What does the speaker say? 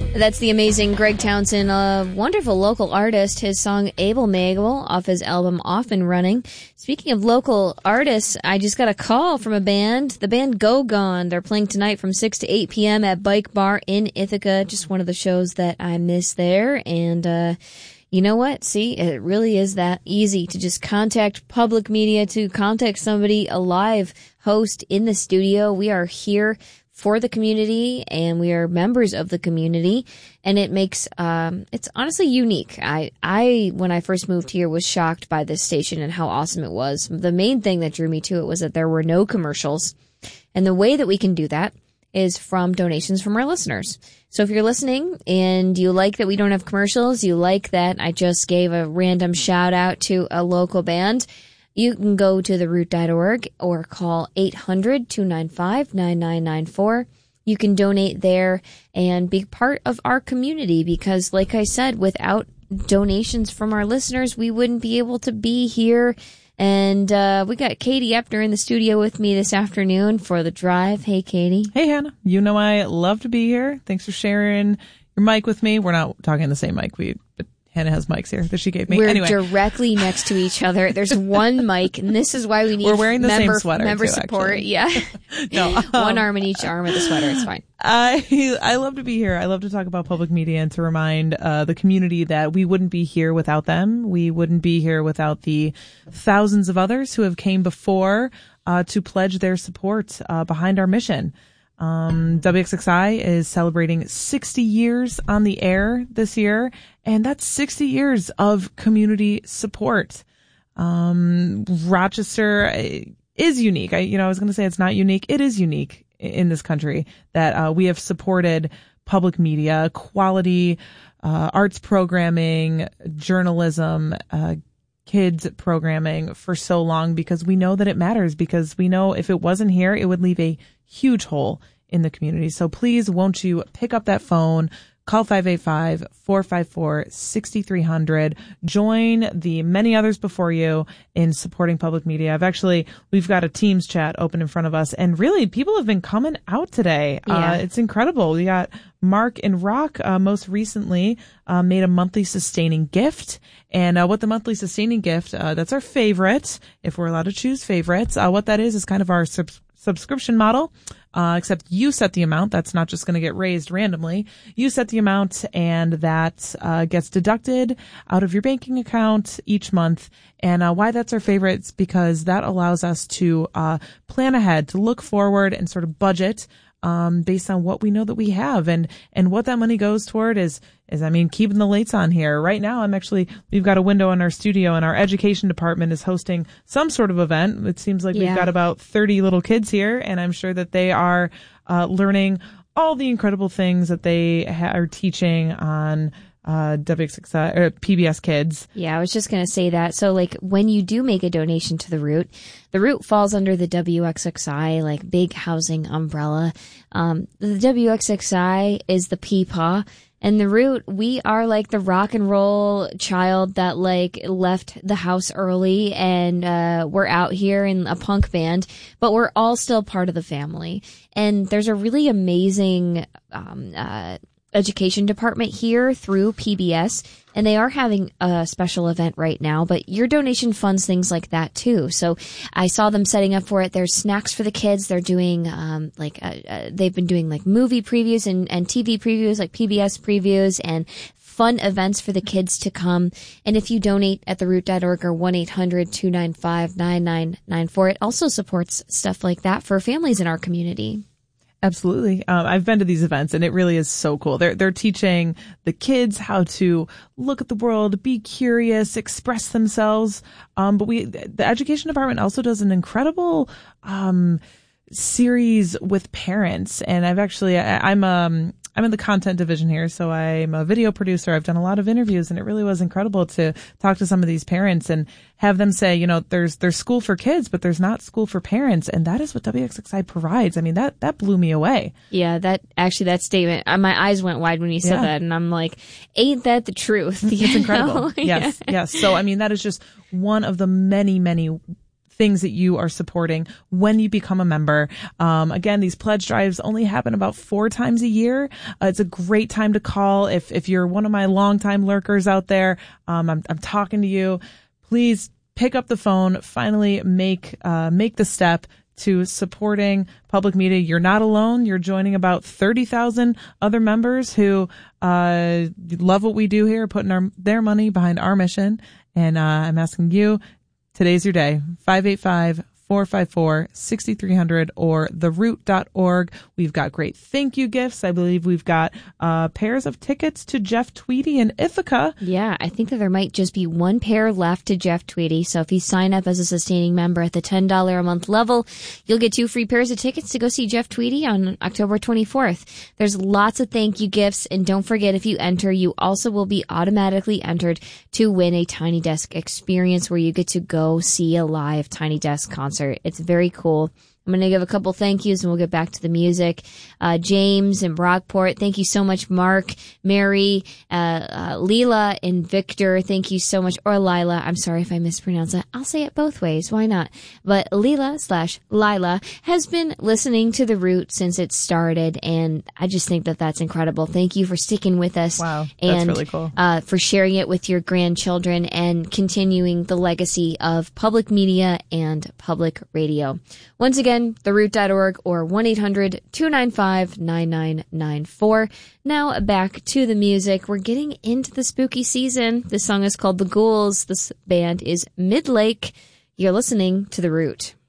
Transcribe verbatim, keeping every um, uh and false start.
That's the amazing Greg Townsend, a wonderful local artist. His song Abel Mabel off his album Off and Running. Speaking of local artists, I just got a call from a band, the band Go Gone. They're playing tonight from six to eight p.m. at Bike Bar in Ithaca. Just one of the shows that I miss there. And, uh, you know what? See, it really is that easy to just contact public media, to contact somebody, a live host in the studio. We are here for the community, and we are members of the community, and it makes um it's honestly unique. I I when I first moved here was shocked by this station and how awesome it was. The main thing that drew me to it was that there were no commercials, and the way that we can do that is from donations from our listeners. So if you're listening and you like that we don't have commercials, you like that I just gave a random shout out to a local band, you can go to the root dot org or call eight hundred, two nine five, nine nine nine four. You can donate there and be part of our community because, like I said, without donations from our listeners, we wouldn't be able to be here. And uh, we got Katie Epner in the studio with me this afternoon for The Drive. Hey, Katie. Hey, Hannah. You know I love to be here. Thanks for sharing your mic with me. We're not talking the same mic. We but Hannah has mics here that she gave me. We're anyway. directly next to each other. There's one mic, and this is why we need We're wearing the member, same sweater, member too, support. actually. Yeah. No, um, one arm in each arm of the sweater. It's fine. I I love to be here. I love to talk about public media and to remind uh, the community that we wouldn't be here without them. We wouldn't be here without the thousands of others who have came before uh, to pledge their support uh, behind our mission. Um, W X X I is celebrating sixty years on the air this year, and that's sixty years of community support. Um, Rochester is unique. I, you know, I was going to say it's not unique. It is unique in this country that uh, we have supported public media, quality uh, arts programming, journalism, uh, kids programming for so long because we know that it matters, because we know if it wasn't here, it would leave a huge hole in the community. So please, won't you pick up that phone, call five eight five, four five four, six three zero zero. Join the many others before you in supporting public media. I've actually, we've got a Teams chat open in front of us, and really people have been coming out today. Yeah. Uh, it's incredible. We got Mark and Rock uh, most recently uh, made a monthly sustaining gift. And uh, what the monthly sustaining gift, uh, that's our favorite, if we're allowed to choose favorites. Uh, what that is is kind of our sub- subscription model. Uh, except you set the amount. That's not just going to get raised randomly. You set the amount, and that uh, gets deducted out of your banking account each month. And uh, why that's our favorite is because that allows us to uh, plan ahead, to look forward and sort of budget um, based on what we know that we have. And and what that money goes toward is, is I mean, keeping the lights on here. Right now, I'm actually, we've got a window in our studio, and our education department is hosting some sort of event. It seems like Yeah. we've got about thirty little kids here, and I'm sure that they are uh, learning all the incredible things that they ha- are teaching on uh, W X X I, or P B S Kids. Yeah, I was just going to say that. So, like, when you do make a donation to the Root, the Root falls under the W X X I, like, big housing umbrella. Um, the W X X I is the Peepaw. And the Root, we are like the rock and roll child that like left the house early and uh we're out here in a punk band, but we're all still part of the family. And there's a really amazing um uh education department here through P B S, and they are having a special event right now, but your donation funds things like that too. So I saw them setting up for it. There's snacks for the kids. They're doing um like uh, uh, they've been doing like movie previews and, and T V previews, like P B S previews, and fun events for the kids to come. And if you donate at the root dot org or one eight hundred, two nine five, nine nine nine four, it also supports stuff like that for families in our community. Absolutely. Um, I've been to these events, and it really is so cool. They're, they're teaching the kids how to look at the world, be curious, express themselves. Um, but we, the education department also does an incredible, um, series with parents. And I've actually, I, I'm, um, I'm in the content division here, so I'm a video producer. I've done a lot of interviews, and it really was incredible to talk to some of these parents and have them say, you know, there's there's school for kids, but there's not school for parents, and that is what W X X I provides. I mean, that that blew me away. Yeah, that actually that statement, uh, my eyes went wide when you said Yeah. that, and I'm like, ain't that the truth? It's You incredible. know? Yes, yes. So I mean, that is just one of the many, many things that you are supporting when you become a member. Um, again, these pledge drives only happen about four times a year. Uh, it's a great time to call. If, if you're one of my longtime lurkers out there, um, I'm, I'm talking to you. Please pick up the phone, finally make, uh, make the step to supporting public media. You're not alone. You're joining about thirty thousand other members who uh love what we do here, putting our their money behind our mission. And uh I'm asking you, today's your day. five eight five, four five four, six three zero zero or the root dot org. We've got great thank you gifts. I believe we've got uh pairs of tickets to Jeff Tweedy in Ithaca. Yeah, I think that there might just be one pair left to Jeff Tweedy. So if you sign up as a sustaining member at the ten dollars a month level, you'll get two free pairs of tickets to go see Jeff Tweedy on October twenty-fourth. There's lots of thank you gifts. And don't forget, if you enter, you also will be automatically entered to win a Tiny Desk experience where you get to go see a live Tiny Desk concert. It's very cool. I'm going to give a couple thank yous and we'll get back to the music. Uh, James in Brockport, thank you so much. Mark, Mary, uh, uh, Leela and Victor, thank you so much. Or Lila, I'm sorry if I mispronounce that. I'll say it both ways. Why not? But Leela slash Lila has been listening to The Root since it started, and I just think that that's incredible. Thank you for sticking with us. Wow, that's and, really cool. Uh, for sharing it with your grandchildren and continuing the legacy of public media and public radio. Once again, the root dot org or one eight hundred, two nine five, nine nine nine four. Now back to the music. We're getting into the spooky season. This song is called The Ghouls. This band is Midlake. You're listening to The Root.